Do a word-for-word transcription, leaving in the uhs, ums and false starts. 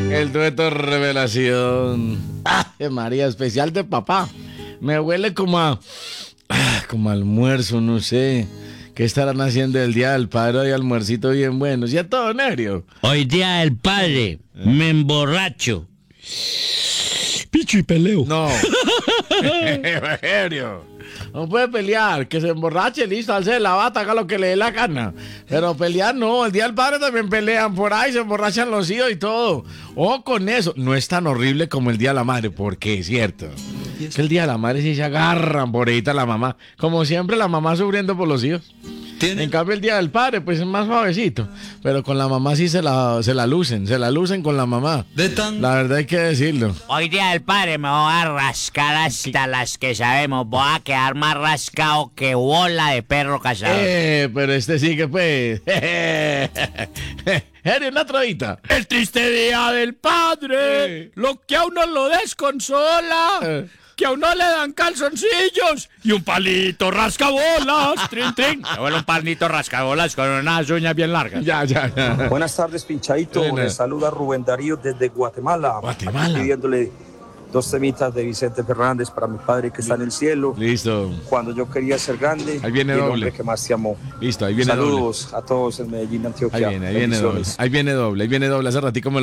El dueto revelación. ¡Ay, María! Especial de papá. Me huele como a... como a almuerzo, no sé. ¿Qué estarán haciendo el día del padre? Hay almuercito bien bueno. ¿Cierto, Nerio? Hoy día del padre, me emborracho. Picho y peleo. No. Nerio. No puede pelear. Que se emborrache, listo, alce la bata, haga lo que le dé la gana. Pero pelear no. El día del padre también pelean por ahí, se emborrachan los hijos y todo. Ojo con eso. No es tan horrible como el día de la madre, porque es cierto. Que el día de la madre sí se agarran por ahí a la mamá. Como siempre, la mamá sufriendo por los hijos. ¿Tiene? En cambio, el día del padre, pues es más suavecito. Pero con la mamá sí se la, se la lucen, se la lucen con la mamá. De tan... La verdad hay que decirlo. Hoy día del padre me voy a rascar hasta las que sabemos. Voy a quedar más rascado que bola de perro cazado. Eh, pero este sí que pues. Eres una trodita. El triste día del padre, eh. Lo que a uno lo desconsola. Eh. Que a uno le dan calzoncillos y un palito rascabolas. Trin, trin. Bueno, un palito rascabolas con unas uñas bien largas. Ya, ya, ya. Buenas tardes, Pinchadito. Buenas. Les saluda Rubén Darío desde Guatemala. Guatemala. Pidiéndole dos temitas de Vicente Fernández para mi padre que está en el cielo. Listo. Cuando yo quería ser grande. Ahí viene y el doble. hombre que más te amó. Listo, ahí viene Saludos doble. a todos en Medellín, Antioquia. Ahí viene, ahí viene doble. Ahí viene doble, ahí viene doble. Hace ratico me